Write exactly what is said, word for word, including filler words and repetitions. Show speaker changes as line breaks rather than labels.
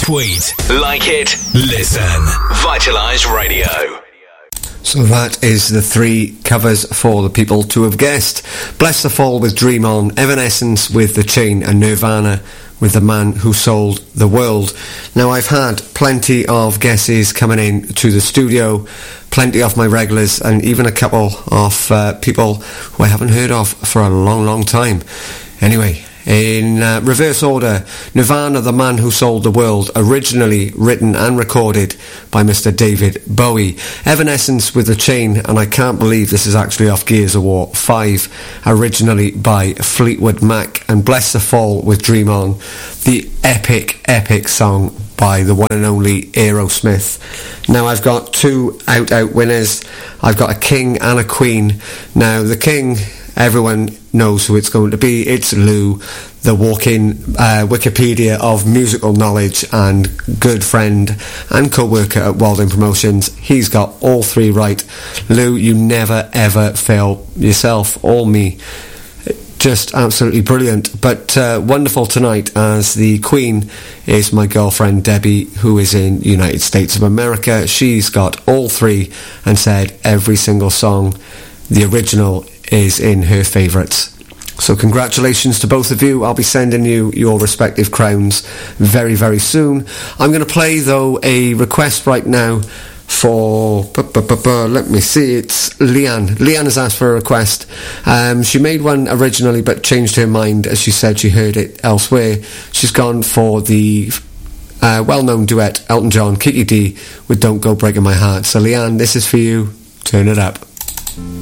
Tweet, like it, listen. Vitalise Radio.
So that is the three covers for the people to have guessed. Bless the Fall with Dream On, Evanescence with The Chain, and Nirvana with The Man Who Sold the World. Now, I've had plenty of guesses coming in to the studio, plenty of my regulars, and even a couple of uh, people who I haven't heard of for a long, long time. Anyway, in uh, reverse order, Nirvana, The Man Who Sold the World, originally written and recorded by Mister David Bowie. Evanescence with The Chain, and I can't believe this is actually off Gears of War five, originally by Fleetwood Mac. And Bless the Fall with Dream On, the epic, epic song by the one and only Aerosmith. Now, I've got two out-out winners. I've got a king and a queen. Now, the king, everyone knows who it's going to be. It's Lou, the walking uh, Wikipedia of musical knowledge and good friend and co-worker at Walden Promotions. He's got all three right. Lou, you never ever fail yourself or me. Just absolutely brilliant. But uh, wonderful tonight, as the queen is my girlfriend Debbie, who is in the United States of America. She's got all three and said every single song, the original, is in her favourites. So congratulations to both of you. I'll be sending you your respective crowns very, very soon. I'm going to play, though, a request right now for, bu- bu- bu- bu- let me see, it's Leanne. Leanne has asked for a request. Um, she made one originally but changed her mind as she said she heard it elsewhere. She's gone for the uh, well-known duet Elton John, Kiki D with Don't Go Breaking My Heart. So Leanne, this is for you. Turn it up.